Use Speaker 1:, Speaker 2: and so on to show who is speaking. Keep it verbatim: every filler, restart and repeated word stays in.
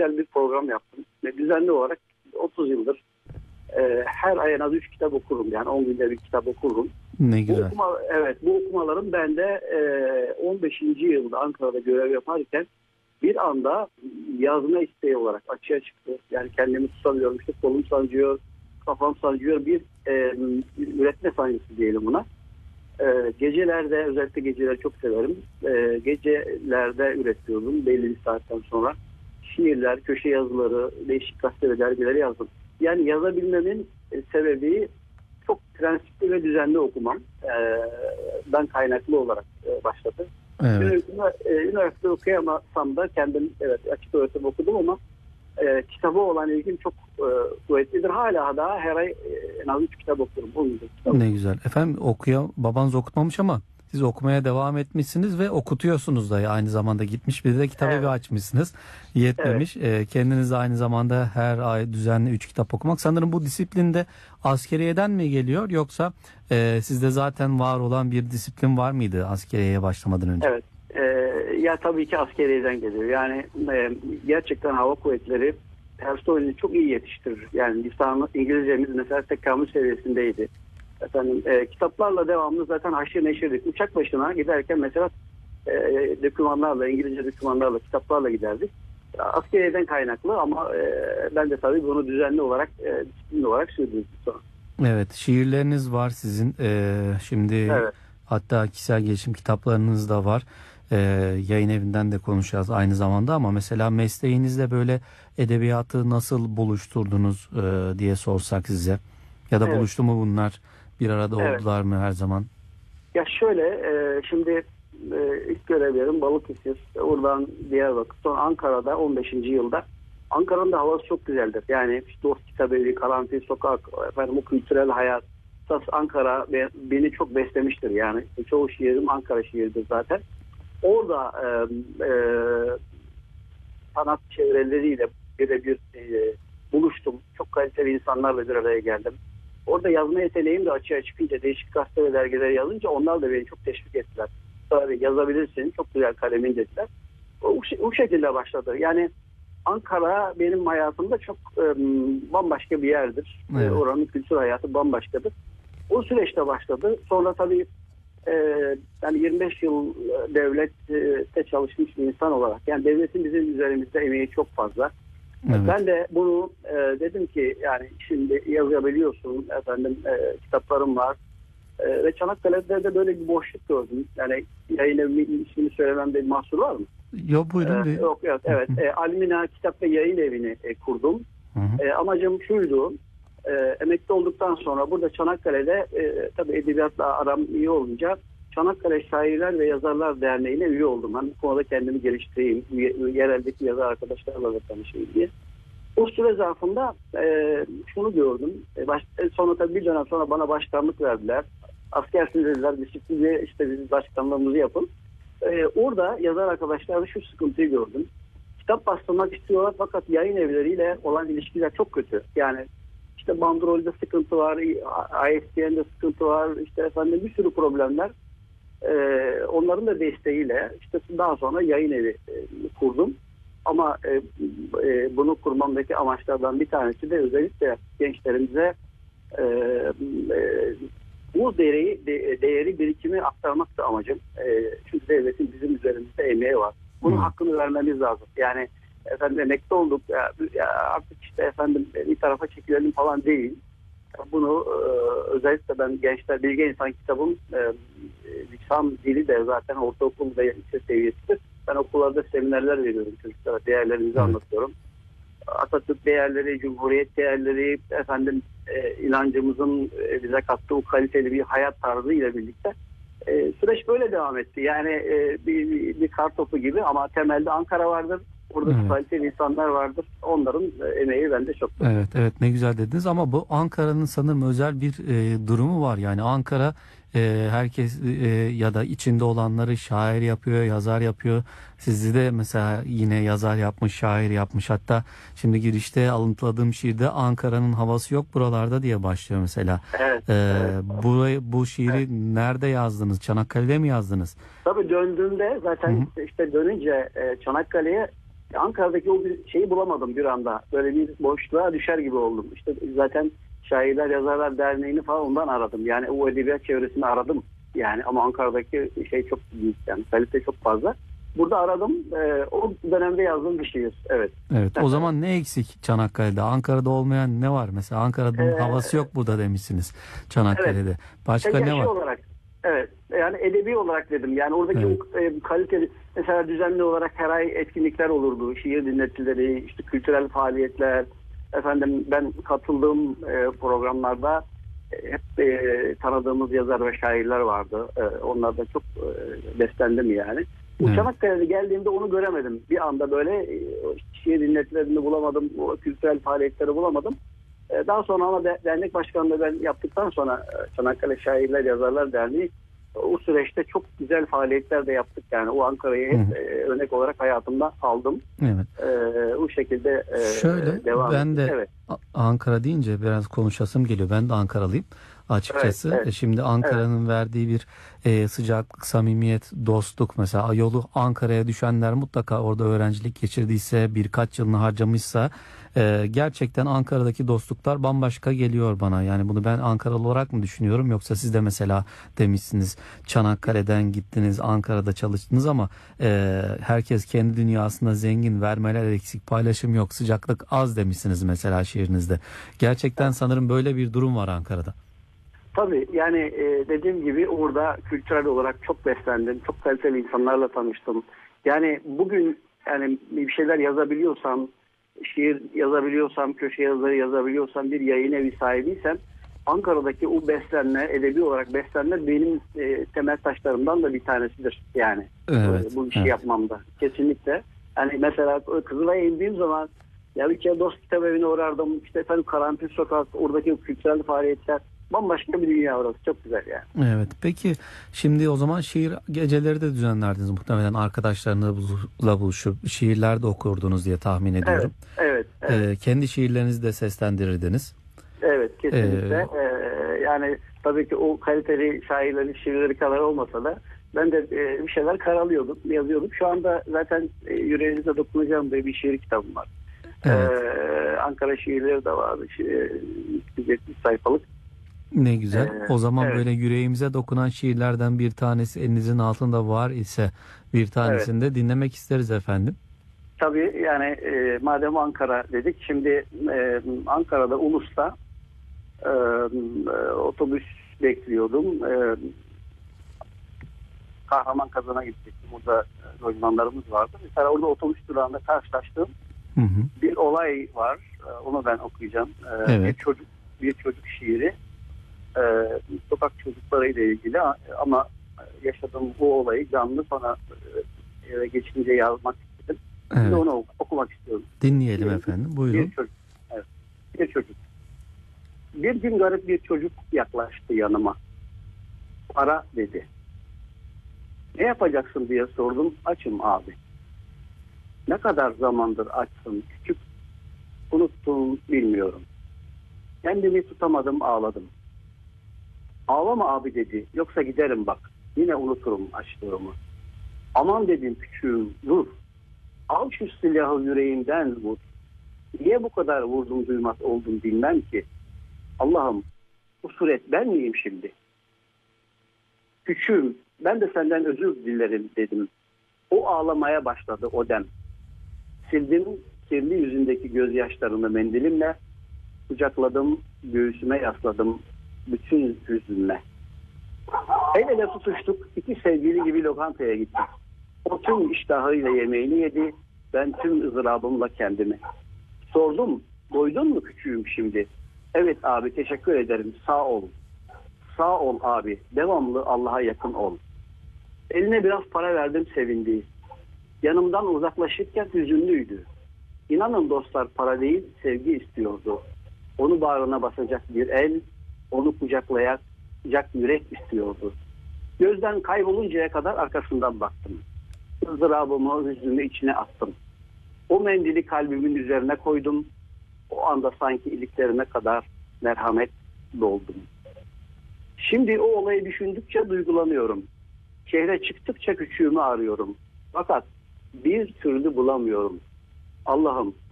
Speaker 1: güzel bir program yaptım. Ve düzenli olarak otuz yıldır e, her ay en az üç kitap okurum. Yani on günde bir kitap okurum.
Speaker 2: Ne
Speaker 1: Bu
Speaker 2: güzel.
Speaker 1: okuma, evet, bu okumalarım bende e, on beşinci yılda Ankara'da görev yaparken bir anda yazma isteği olarak açığa çıktı. Yani kendimi tutamıyorum. İşte kolum sancıyor, kafam sancıyor. Bir e, üretme sancısı diyelim buna. E, gecelerde, özellikle geceleri çok severim. E, gecelerde üretiyordum belli bir saatten sonra. Şiirler, köşe yazıları, değişik gazete ve dergileri yazdım. Yani yazabilmemin e, sebebi çok prensipli ve düzenli okumam. E, ben kaynaklı olarak e, başladı.
Speaker 2: Evet.
Speaker 1: Üniversite okuyamasam da kendim evet açık öğretim okudum ama e, kitaba olan ilgim çok e, kuvvetlidir. Hala daha her ay e, en az üç kitap okurum. Kitap.
Speaker 2: Ne güzel. Efendim okuya babanız okutmamış ama siz okumaya devam etmişsiniz ve okutuyorsunuz da aynı zamanda gitmiş bir de kitabevi
Speaker 1: Evet.
Speaker 2: açmışsınız. Yetmemiş. Evet. E, kendiniz de aynı zamanda her ay düzenli üç kitap okumak. Sanırım bu disiplinde askeriyeden mi geliyor yoksa e, sizde zaten var olan bir disiplin var mıydı askeriyeye başlamadan önce?
Speaker 1: Evet. E, ya tabii ki askeriyeden geliyor. Yani e, gerçekten hava kuvvetleri personelini çok iyi yetiştirir. Yani lisanı İngilizcemiz mesela tekamül seviyesindeydi. Efendim, e, kitaplarla devamlı zaten haşır neşirdik. Uçak başına giderken mesela e, dokümanlarla, İngilizce dokümanlarla, kitaplarla giderdik. Askeriyeden kaynaklı ama e, ben de tabii bunu düzenli olarak, e, disiplinli olarak sürdürdüm sonra.
Speaker 2: Evet, şiirleriniz var sizin. Ee, şimdi
Speaker 1: Evet.
Speaker 2: hatta kişisel gelişim kitaplarınız da var. Ee, yayın evinden de konuşacağız aynı zamanda ama mesela mesleğinizle böyle edebiyatı nasıl buluşturdunuz e, diye sorsak size. Ya da
Speaker 1: Evet.
Speaker 2: buluştu mu bunlar? Bir arada
Speaker 1: Evet.
Speaker 2: oldular mı her zaman?
Speaker 1: Ya şöyle, e, şimdi e, ilk görevlerim Balıkesir, oradan Diyarbakır, sonra Ankara'da on beşinci yılda. Ankara'nın da havası çok güzeldir. Yani işte Dost Kitabevi, Karanfil Sokak, efendim o kültürel hayat. Esas Ankara beni çok beslemiştir yani. Çoğu şiirim Ankara şiiridir zaten. Orada e, e, sanat çevreleriyle birebir e, buluştum. Çok kaliteli insanlarla bir araya geldim. Orada yazma yeteneğim de açığa çıkınca, değişik gazete ve dergileri yazınca onlar da beni çok teşvik ettiler. Tabii yazabilirsin, çok güzel kalemin dediler. O, o şekilde başladı. Yani Ankara benim hayatımda çok e, bambaşka bir yerdir.
Speaker 2: Evet.
Speaker 1: E, oranın kültür hayatı bambaşkadır. O süreçte başladı. Sonra tabii e, yani yirmi beş yıl devlette çalışmış bir insan olarak, yani devletin bizim üzerimizde emeği çok fazla. Evet. Ben de bunu e, dedim ki yani şimdi yazabiliyorsun efendim, e, kitaplarım var e, ve Çanakkale'de de böyle bir boşluk gördüm. Yani yayın evimin ismini söylememde bir mahsur var mı?
Speaker 2: Yok buyurun.
Speaker 1: Ee, yok yok evet. e, Almina Kitap ve Yayın Evi'ni e, kurdum. E, amacım şuydu. E, emekli olduktan sonra burada Çanakkale'de e, tabii edebiyatla aram iyi olunca Çanakkale Şairler ve Yazarlar Derneği'ne üye oldum. Ben bu konuda kendimi geliştireyim. Yereldeki yazar arkadaşlarla da tanışayım diye. O süre zarfında e, şunu gördüm. E, baş, sonra tabii bir dönem sonra bana başkanlık verdiler. Askersiniz dediler. Disiplinli işte bizim başkanlığımızı yapın. Ee, orada yazar arkadaşlarla şu sıkıntıyı gördüm. Kitap bastırmak istiyorlar fakat yayın evleriyle olan ilişkiler çok kötü. Yani işte bandrolde sıkıntı var, I S B N'de sıkıntı var, işte efendim bir sürü problemler. Ee, onların da desteğiyle işte daha sonra yayın evi e, kurdum. Ama e, e, bunu kurmamdaki amaçlardan bir tanesi de özellikle gençlerimize e, e, bu değeri, de, değeri birikimi aktarmak da amacım. E, çünkü devletin bizim üzerimizde emeği var. Bunun hmm. hakkını vermemiz lazım. Yani efendim emekli olduk ya, ya artık işte efendim bir tarafa çekilelim falan değil. Bunu e, özellikle ben gençler bilgi insan kitabım e, lisan dili de zaten ortaokul ve lise seviyesidir. Ben okullarda seminerler veriyorum çocuklara. Değerlerimizi hmm. anlatıyorum. Atatürk değerleri, Cumhuriyet değerleri, efendim e, inancımızın e, bize kattığı kaliteli bir hayat tarzı ile birlikte e, süreç böyle devam etti. Yani e, bir, bir, bir kar topu gibi ama temelde Ankara vardır. Orada evet. kaliteli insanlar vardır. Onların e, emeği bende çok.
Speaker 2: Evet, evet ne güzel dediniz ama bu Ankara'nın sanırım özel bir e, durumu var. Yani Ankara e, herkes e, ya da içinde olanları şair yapıyor, yazar yapıyor. Sizi de mesela yine yazar yapmış, şair yapmış. Hatta şimdi girişte alıntıladığım şiirde Ankara'nın havası yok buralarda diye başlıyor mesela.
Speaker 1: Evet.
Speaker 2: E,
Speaker 1: evet.
Speaker 2: Burayı, bu şiiri evet. nerede yazdınız? Çanakkale'de mi yazdınız?
Speaker 1: Tabii döndüğümde zaten Hı-hı. işte dönünce e, Çanakkale'ye Ankara'daki o bir şeyi bulamadım bir anda. Böyle bir boşluğa düşer gibi oldum. İşte zaten Şairler Yazarlar Derneği'ni falan ondan aradım. Yani o edebiyat çevresini aradım. Yani ama Ankara'daki şey çok büyük, yani kalite çok fazla. Burada aradım. E, o dönemde yazdığım bir şiir. Evet.
Speaker 2: Evet. O zaman ne eksik Çanakkale'de? Ankara'da olmayan ne var? Mesela Ankara'nın
Speaker 1: Ee,
Speaker 2: havası yok burada demişsiniz Çanakkale'de. Başka
Speaker 1: Ya
Speaker 2: ne
Speaker 1: şey
Speaker 2: var?
Speaker 1: olarak, evet, yani edebi olarak dedim. Yani oradaki
Speaker 2: Evet.
Speaker 1: o, e, kaliteli, mesela düzenli olarak her ay etkinlikler olurdu. Şiir dinletileri, işte kültürel faaliyetler. Efendim ben katıldığım e, programlarda e, hep e, tanıdığımız yazar ve şairler vardı. E, onlardan çok e, beslendim yani. Bu
Speaker 2: Evet.
Speaker 1: Çanakkale'de geldiğimde onu göremedim. Bir anda böyle e, şiir dinletilerini bulamadım, o kültürel faaliyetleri bulamadım. Daha sonra ama dernek başkanlığı ben yaptıktan sonra Çanakkale Şairler Yazarlar Derneği, o süreçte çok güzel faaliyetler de yaptık. Yani o Ankara'yı hep
Speaker 2: Hı.
Speaker 1: örnek olarak hayatımda aldım.
Speaker 2: Evet.
Speaker 1: Ee, o şekilde
Speaker 2: Şöyle
Speaker 1: devam
Speaker 2: ben
Speaker 1: ettim.
Speaker 2: de
Speaker 1: Evet.
Speaker 2: A- Ankara deyince biraz konuşasım geliyor. Ben de Ankaralıyım açıkçası.
Speaker 1: Evet, evet,
Speaker 2: E, Şimdi
Speaker 1: evet.
Speaker 2: Ankara'nın verdiği bir e, sıcaklık, samimiyet, dostluk, mesela yolu Ankara'ya düşenler mutlaka orada öğrencilik geçirdiyse, birkaç yılını harcamışsa e, gerçekten Ankara'daki dostluklar bambaşka geliyor bana. Yani bunu ben Ankaralı olarak mı düşünüyorum, yoksa siz de mesela demişsiniz Çanakkale'den gittiniz, Ankara'da çalıştınız ama e, herkes kendi dünyasında zengin, vermeler eksik, paylaşım yok, sıcaklık az demişsiniz mesela şiirinizde. Gerçekten sanırım böyle bir durum var Ankara'da.
Speaker 1: Tabii yani e, dediğim gibi orada kültürel olarak çok beslendim. Çok kaliteli insanlarla tanıştım. Yani bugün yani bir şeyler yazabiliyorsam, şiir yazabiliyorsam, köşe yazarı yazabiliyorsam, bir yayın evi sahibiysem, Ankara'daki o beslenme, edebi olarak beslenme benim e, temel taşlarımdan da bir tanesidir. Yani
Speaker 2: Evet,
Speaker 1: e, bu işi
Speaker 2: evet.
Speaker 1: yapmamda. Kesinlikle. Yani mesela Kızılay'a indiğim zaman ya bir kere Dost Kitap Evi'ne uğrardım. İşte efendim Karanfil Sokak, oradaki kültürel faaliyetler. Bambaşka bir dünya orası. Çok güzel yani.
Speaker 2: Evet. Peki şimdi o zaman şiir geceleri de düzenlerdiniz muhtemelen, arkadaşlarınızla buluşup şiirler de okurdunuz diye tahmin
Speaker 1: Evet,
Speaker 2: ediyorum.
Speaker 1: evet, evet.
Speaker 2: Ee, kendi şiirlerinizi de seslendirirdiniz.
Speaker 1: Evet,
Speaker 2: Ee,
Speaker 1: kesinlikle. Ee, yani tabii ki o kaliteli şairlerin şiirleri kadar olmasa da ben de e, bir şeyler karalıyordum, yazıyordum. Şu anda zaten e, yüreğinize dokunacağım diye bir şiir kitabım var.
Speaker 2: evet.
Speaker 1: Ee, Ankara şiirleri de vardı. Şi- yüz yetmiş sayfalık.
Speaker 2: Ne güzel.
Speaker 1: Ee,
Speaker 2: O zaman
Speaker 1: evet,
Speaker 2: böyle yüreğimize dokunan şiirlerden bir tanesi elinizin altında var ise bir
Speaker 1: evet.
Speaker 2: tanesini de dinlemek isteriz efendim.
Speaker 1: Tabii yani e, madem Ankara dedik, şimdi e, Ankara'da Ulus'ta e, e, otobüs bekliyordum. E, Kahraman gidecektim. Burada e, lojmanlarımız vardı. Mesela orada otobüs durağında karşılaştığım
Speaker 2: Hı hı.
Speaker 1: bir olay var. E, onu ben okuyacağım. E,
Speaker 2: Evet.
Speaker 1: bir çocuk bir çocuk şiiri. E, sokak çocuklarıyla ilgili ama yaşadığım bu olayı canlı sana e, eve geçince yazmak istedim. Şimdi
Speaker 2: Evet.
Speaker 1: onu okumak istiyorum.
Speaker 2: Dinleyelim
Speaker 1: Bir,
Speaker 2: efendim.
Speaker 1: bir
Speaker 2: Buyurun.
Speaker 1: çocuk. Evet. Bir çocuk. Bir gün garip bir çocuk yaklaştı yanıma. Para dedi. Ne yapacaksın diye sordum. Açım abi. Ne kadar zamandır açsın küçük. Unuttum bilmiyorum. Kendimi tutamadım, ağladım. Ağlama abi dedi. Yoksa giderim bak. Yine unuturum açlığımı. Aman dedim küçüğüm dur. Al şu silahı yüreğimden vur. Niye bu kadar vurdum duymaz oldum bilmem ki. Allah'ım bu suret ben miyim şimdi? Küçüğüm ben de senden özür dilerim dedim. O ağlamaya başladı o dem. Sildim kirli yüzündeki gözyaşlarını mendilimle. Kucakladım, göğsüme yasladım bütün hüznümle. El ele tutuştuk, iki sevgili gibi lokantaya gittik. O tüm iştahıyla yemeğini yedi, ben tüm ızdırabımla kendimi. Sordum, doydun mu küçüğüm şimdi? Evet abi teşekkür ederim, sağ ol. Sağ ol abi, devamlı Allah'a yakın ol. Eline biraz para verdim sevindi. Yanımdan uzaklaşırken hüzünlüydü. İnanın dostlar para değil sevgi istiyordu. Onu bağrına basacak bir el, onu kucaklayacak yürek istiyordu. Gözden kayboluncaya kadar arkasından baktım. Izdırabımı, hüznümü içine attım. O mendili kalbimin üzerine koydum. O anda sanki iliklerime kadar merhamet doldum. Şimdi o olayı düşündükçe duygulanıyorum. Şehre çıktıkça küçüğümü arıyorum. Fakat bir türlü bulamıyorum. Allah'ım